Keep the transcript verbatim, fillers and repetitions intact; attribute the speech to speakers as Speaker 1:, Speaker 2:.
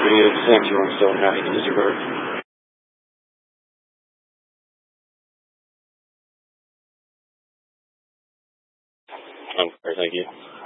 Speaker 1: Avenue, San Juan Stone, having a disregard. Um, thank you.